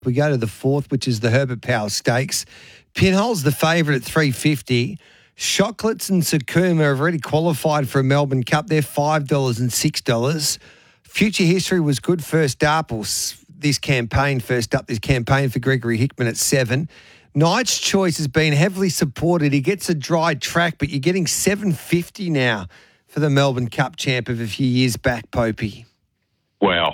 We go to the fourth, which is the Herbert Power Stakes. Pinhole's the favourite at $3.50. Chocolates and Sakuma have already qualified for a Melbourne Cup. They're $5 and $6. Future History was good first up, or this campaign for Gregory Hickman at $7. Knight's Choice has been heavily supported. He gets a dry track, but you're getting $7.50 now for the Melbourne Cup champ of a few years back, Popey. Wow.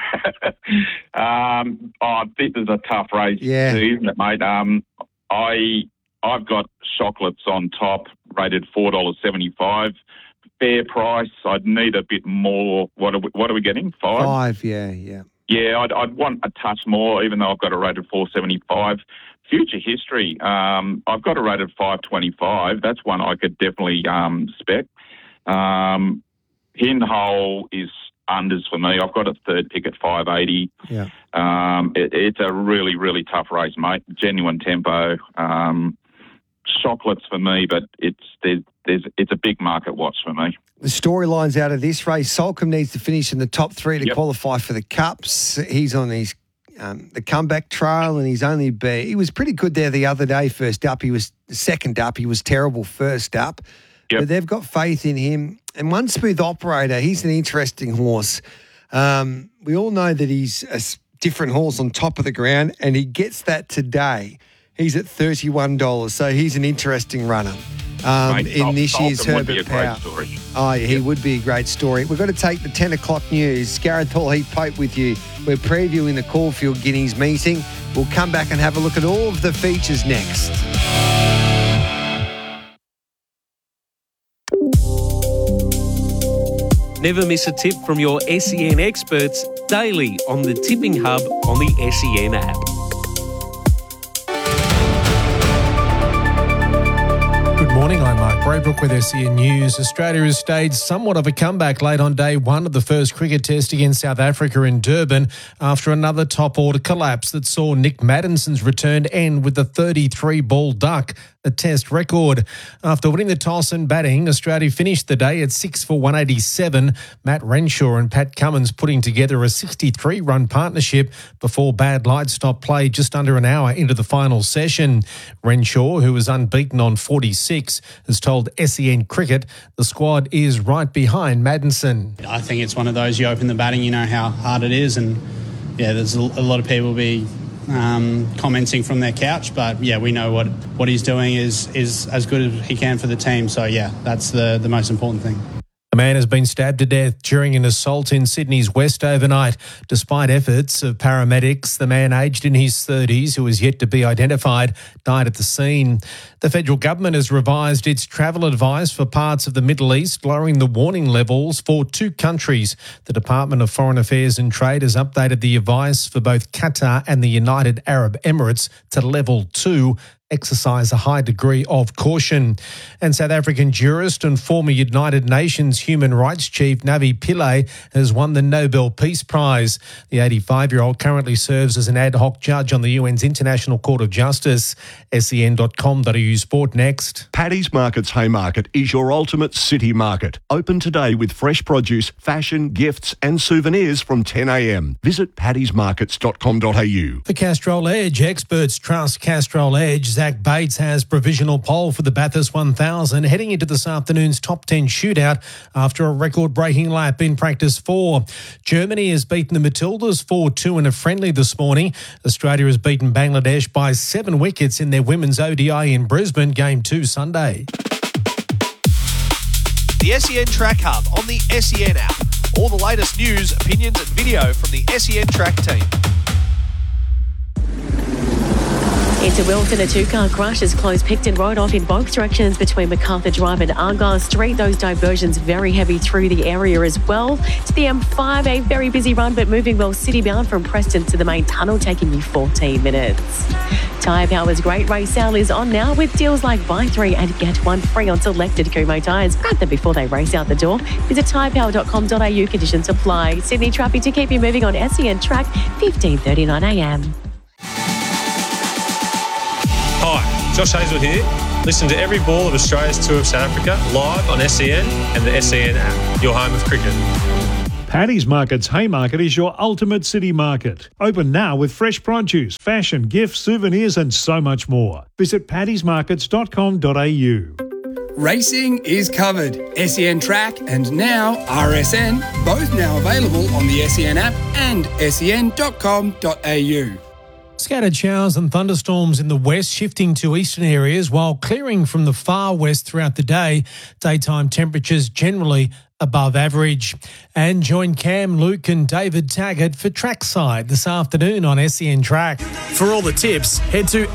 This is a tough race, too, isn't it, mate? I've got Chocolates on top, rated $4.75. Fair price. I'd need a bit more. What are we getting? 5? 5, yeah. Yeah, I'd want a touch more, even though I've got a rated $4.75. Future History, I've got a rated $5.25. That's one I could definitely spec. Pinhole is unders for me. I've got a third pick at $5.80. Yeah. It's a really, really tough race, mate. Genuine tempo. Chocolates for me, but it's a big market watch for me. The storylines out of this race: Solcombe needs to finish in the top 3 to qualify for the Cups. He's on his the comeback trail, and he was pretty good there the other day. First up, he was second up. He was terrible first up. But they've got faith in him. And One Smooth Operator, he's an interesting horse. We all know that he's a different horse on top of the ground, and he gets that today. He's at $31, so he's an interesting runner in this year's Herbert Power. Oh, yeah, he would be a great story. We've got to take the 10 o'clock news. Gareth Hall-Heath-Pope with you. We're previewing the Caulfield Guineas meeting. We'll come back and have a look at all of the features next. Never miss a tip from your SEN experts daily on the Tipping Hub on the SEN app. Good morning, I'm Mark Braybrook with SEN News. Australia has staged somewhat of a comeback late on day one of the first cricket test against South Africa in Durban after another top-order collapse that saw Nick Maddison's return end with the 33-ball duck, a test record. After winning the toss and batting, Australia finished the day at 6 for 187. Matt Renshaw and Pat Cummins putting together a 63-run partnership before bad light stopped play just under an hour into the final session. Renshaw, who was unbeaten on 46, has told SEN Cricket the squad is right behind Maddison. I think it's one of those, you open the batting, you know how hard it is, and there's a lot of people be commenting from their couch, but we know what he's doing is as good as he can for the team. So that's the most important thing. A man has been stabbed to death during an assault in Sydney's West overnight. Despite efforts of paramedics, the man aged in his 30s, who is yet to be identified, died at the scene. The federal government has revised its travel advice for parts of the Middle East, lowering the warning levels for 2 countries. The Department of Foreign Affairs and Trade has updated the advice for both Qatar and the United Arab Emirates to level 2. Exercise a high degree of caution. And South African jurist and former United Nations human rights chief Navi Pillay has won the Nobel Peace Prize. The 85-year-old currently serves as an ad hoc judge on the UN's International Court of Justice. SEN.com.au Sport next. Paddy's Market's Haymarket is your ultimate city market. Open today with fresh produce, fashion, gifts and souvenirs from 10 a.m. Visit paddysmarkets.com.au. For Castrol Edge, experts trust Castrol Edge. Zach Bates has provisional pole for the Bathurst 1000, heading into this afternoon's top 10 shootout after a record-breaking lap in practice 4. Germany has beaten the Matildas 4-2 in a friendly this morning. Australia has beaten Bangladesh by 7 wickets in their women's ODI in Brisbane, Game 2 Sunday. The SEN Track Hub on the SEN app. All the latest news, opinions and video from the SEN Track team. Into Wilton, a 2-car crash has closed Picton Road off in both directions between MacArthur Drive and Argyle Street. Those diversions very heavy through the area as well. To the M5, a very busy run, but moving well city-bound from Preston to the main tunnel, taking you 14 minutes. Tyre Power's Great Race Sale is on now with deals like buy 3 and get 1 free on selected Kumho tyres. Grab them before they race out the door. Visit tyrepower.com.au. Conditions apply. Sydney traffic to keep you moving on SEN Track, 15:39 a.m. Hi, Josh Hazel here. Listen to every ball of Australia's tour of South Africa live on SEN and the SEN app, your home of cricket. Paddy's Market's Haymarket is your ultimate city market. Open now with fresh produce, fashion, gifts, souvenirs and so much more. Visit paddysmarkets.com.au. Racing is covered. SEN Track and now RSN, both now available on the SEN app and sen.com.au. Scattered showers and thunderstorms in the west, shifting to eastern areas while clearing from the far west throughout the day. Daytime temperatures generally above average. And join Cam, Luke and David Taggart for Trackside this afternoon on SEN Track. For all the tips, head to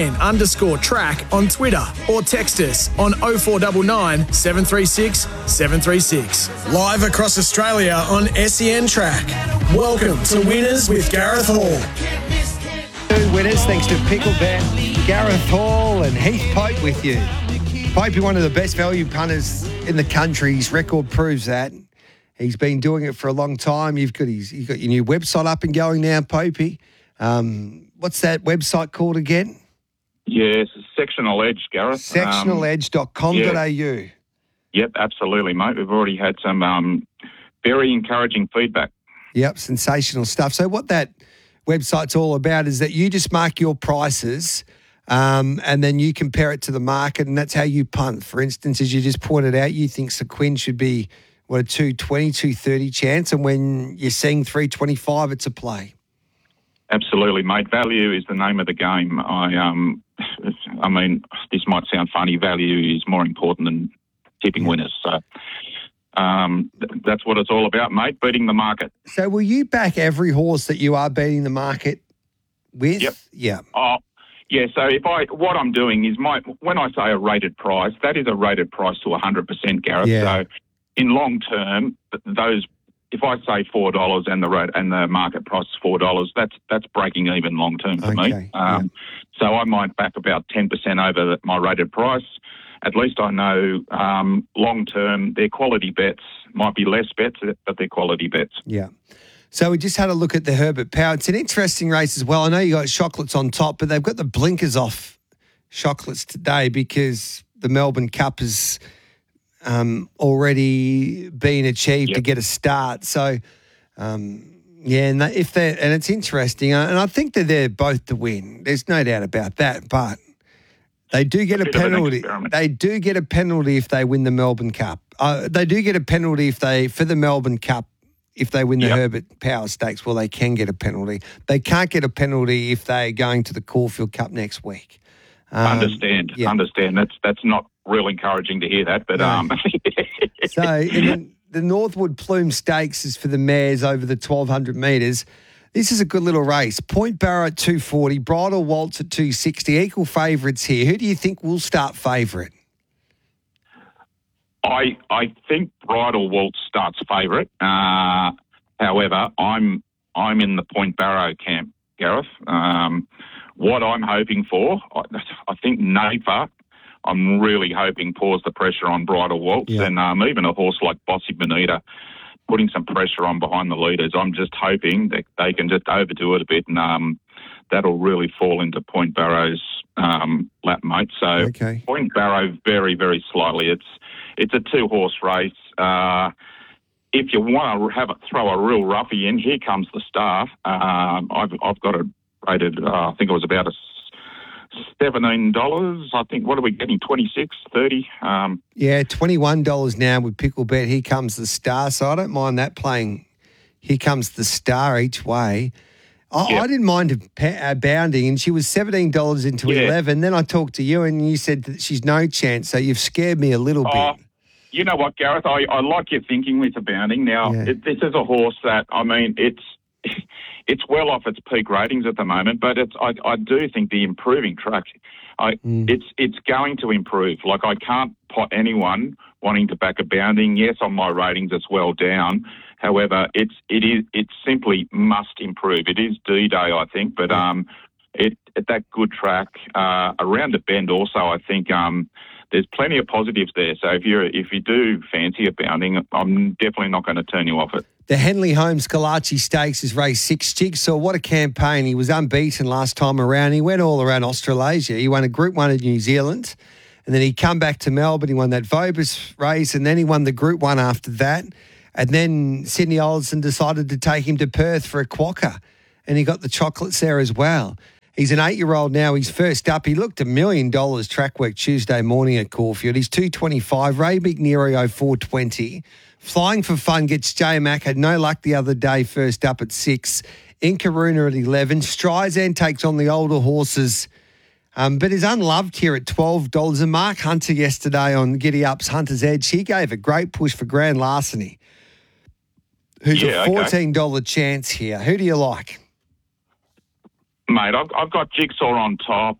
SEN_track on Twitter or text us on 0499 736 736. Live across Australia on SEN Track. Welcome to Winners with Gareth Hall. Two winners thanks to Picklebet, Gareth Hall and Heath Pope with you. Pope, one of the best value punters in the country. His record proves that. He's been doing it for a long time. You've got your new website up and going now, Popey. What's that website called again? Yes, Sectional Edge, Gareth. Sectionaledge.com.au. Yep, absolutely, mate. We've already had some very encouraging feedback. Yep, sensational stuff. So what that website's all about is that you just mark your prices and then you compare it to the market, and that's how you punt. For instance, as you just pointed out, you think Sequin should be, a 220, 230 chance, and when you're seeing 325, it's a play. Absolutely, mate. Value is the name of the game. I mean, this might sound funny. Value is more important than tipping winners. So that's what it's all about, mate, beating the market. So will you back every horse that you are beating the market with? Yep. Yeah. Oh, yeah. So what I'm doing is when I say a rated price, that is a rated price to 100%, Gareth. Yeah. So in long term, if I say $4 and the market price is $4, that's breaking even long term for me. So I might back about 10% over my rated price. At least I know long term their quality bets might be less bets, but they're quality bets. Yeah. So we just had a look at the Herbert Power. It's an interesting race as well. I know you got Chocolates on top, but they've got the blinkers off Chocolates today because the Melbourne Cup has already been achieved to get a start. So, and it's interesting, and I think that they're both to win. There's no doubt about that, but they do get a penalty. They do get a penalty if they win the Melbourne Cup. They do get a penalty for the Melbourne Cup if they win the Herbert Power Stakes. Well, they can get a penalty. They can't get a penalty if they're going to the Caulfield Cup next week. Understand. That's not real encouraging to hear that, but So the Northwood Plume Stakes is for the mares over the 1,200 metres. This is a good little race. Point Barrow at 240, Bridal Waltz at 260, equal favourites here. Who do you think will start favourite? I think Bridal Waltz starts favourite. However, I'm in the Point Barrow camp, Gareth. What I'm hoping for, I think Naper, I'm really hoping pours the pressure on Bridal Waltz, and even a horse like Bossy Bonita, putting some pressure on behind the leaders. I'm just hoping that they can just overdo it a bit, and that'll really fall into Point Barrow's lap, mate. So Point Barrow very, very slightly. It's a two-horse race. If you want to throw a real roughie in, here comes the Star. I've got it rated. I think it was about $17. I think. What are we getting? 26, 30. $21 now with Picklebet. Here comes the Star. So I don't mind that playing. Here comes the Star each way. I didn't mind bounding, and she was $17 into 11. Then I talked to you, and you said that she's no chance. So you've scared me a little bit. You know what, Gareth? I like your thinking with the bounding. Now, this is a horse that, I mean, it's well off its peak ratings at the moment, but I do think the improving track, it's going to improve. Like, I can't pot anyone wanting to back a bounding. Yes, on my ratings, it's well down. However, it simply must improve. It is D-Day, I think, but at that good track around the bend also, I think there's plenty of positives there. So if you do fancy a bounding, I'm definitely not going to turn you off it. The Henley Holmes Kalachi Stakes is race 6. Jigsaw, what a campaign. He was unbeaten last time around. He went all around Australasia. He won a Group 1 in New Zealand, and then he come back to Melbourne. He won that Vobis race, and then he won the Group 1 after that. And then Sydney Olsen decided to take him to Perth for a quokka, and he got the chocolates there as well. He's an 8-year-old now. He's first up. He looked $1 million track work Tuesday morning at Caulfield. He's 225. Ray McNerio 420. Flying for Fun gets J Mac. Had no luck the other day. First up at 6. Inkaruna at 11. Streisand takes on the older horses, but is unloved here at $12. And Mark Hunter yesterday on Giddy Up's Hunter's Edge, he gave a great push for Grand Larceny, who's a $14 chance here. Who do you like? Mate, I've got Jigsaw on top.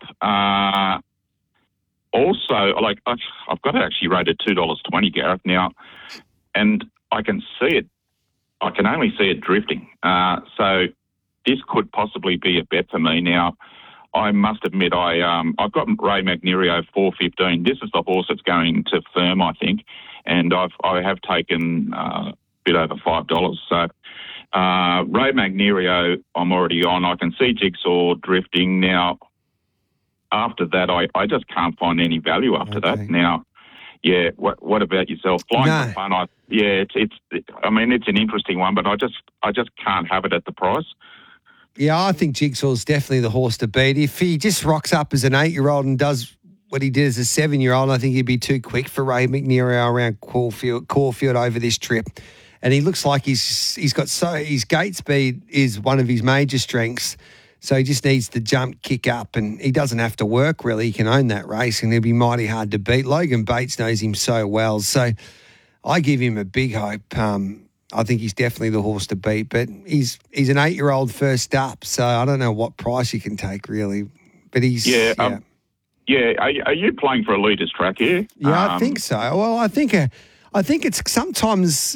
Also, I've got it actually rated $2.20, Gareth, now, and I can see it. I can only see it drifting. So this could possibly be a bet for me. Now, I must admit, I've got Ray McNerio 4.15. This is the horse that's going to firm, I think, and I have taken a bit over $5. So. Ray McNerio, I'm already on. I can see Jigsaw drifting. Now, after that, I just can't find any value after that. Now, yeah, what about yourself? Flying for Fun, it's an interesting one, but I just can't have it at the price. Yeah, I think Jigsaw's definitely the horse to beat. If he just rocks up as an 8-year-old and does what he did as a 7-year-old, I think he'd be too quick for Ray McNerio around Caulfield over this trip. And he looks like his gate speed is one of his major strengths. So he just needs to jump, kick up, and he doesn't have to work, really. He can own that race, and he'll be mighty hard to beat. Logan Bates knows him so well. So I give him a big hope. I think he's definitely the horse to beat, but he's an 8-year-old first up, so I don't know what price you can take, really. But he's... Are you playing for a leader's track here? Yeah, I think so. Well, I think it's sometimes...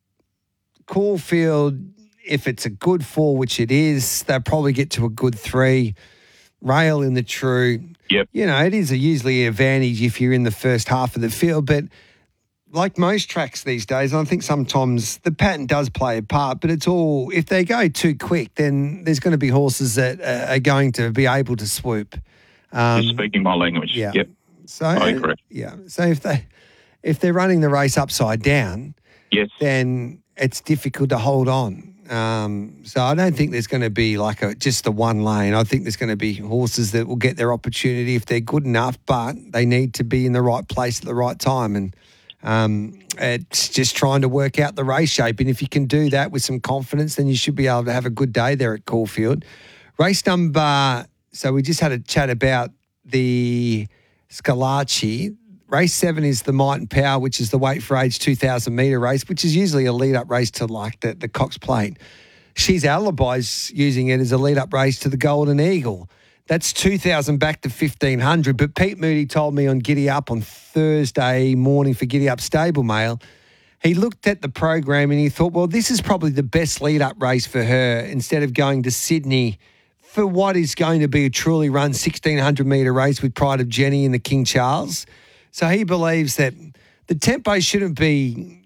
Caulfield, if it's a good 4, which it is, they'll probably get to a good 3. Rail in the true. Yep. You know, it is usually an advantage if you're in the first half of the field, but like most tracks these days, I think sometimes the pattern does play a part, but it's all, if they go too quick, then there's going to be horses that are going to be able to swoop. You're speaking my language. Yeah. Yep. So, I agree. Yeah. So if they're running the race upside down, yes, then it's difficult to hold on. So I don't think there's going to be just the one lane. I think there's going to be horses that will get their opportunity if they're good enough, but they need to be in the right place at the right time. And it's just trying to work out the race shape. And if you can do that with some confidence, then you should be able to have a good day there at Caulfield. Race number, so we just had a chat about the Scalacci. Race 7 is the Might and Power, which is the weight for age 2,000 metre race, which is usually a lead-up race to the Cox Plate. She's Alibi's using it as a lead-up race to the Golden Eagle. That's 2,000 back to 1,500. But Pete Moody told me on Giddy Up on Thursday morning for Giddy Up Stable Mail, he looked at the program and he thought, well, this is probably the best lead-up race for her instead of going to Sydney for what is going to be a truly run 1,600 metre race with Pride of Jenny in the King Charles. So he believes that the tempo shouldn't be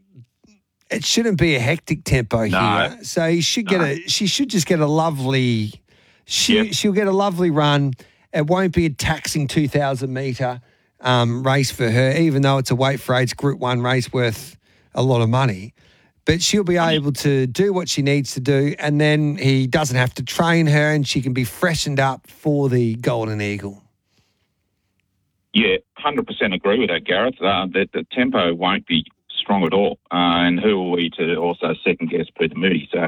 a hectic tempo here. So she should just get a lovely, she'll get a lovely run. It won't be a taxing 2,000 metre race for her, even though it's a weight for age Group 1 race worth a lot of money. But she'll be able to do what she needs to do, and then he doesn't have to train her, and she can be freshened up for the Golden Eagle. Yeah, 100% agree with that, Gareth. That the tempo won't be strong at all. And who are we to also second-guess Peter Moody? So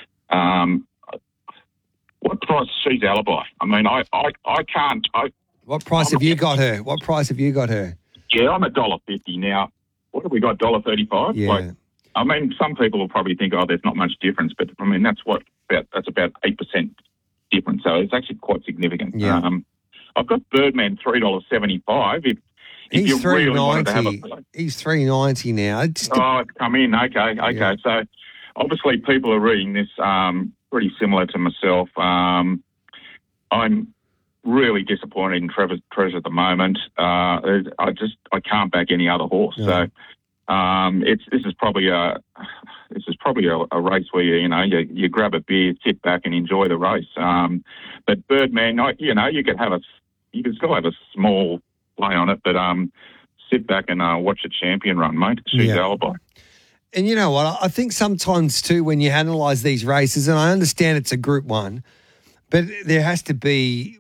what price? She's Alibi. I mean, I can't... What price have you got her? What price have you got her? Yeah, I'm $1.50 now. What have we got, $1.35? Yeah. I mean, some people will probably think, there's not much difference, but I mean, that's about 8% difference. So it's actually quite significant. Yeah. I've got Birdman $3.75. If you really wanted to have a play. He's $3.90 now. It's come in. Okay. Yeah. So obviously people are reading this pretty similar to myself. I'm really disappointed in Trevor's Treasure at the moment. I can't back any other horse. Yeah. So this is probably a race where you grab a beer, sit back, and enjoy the race. But Birdman, you can still have a small play on it, but sit back and watch a champion run, mate. She's Alibi. And you know what? I think sometimes too, when you analyse these races, and I understand it's a Group 1, but there has to be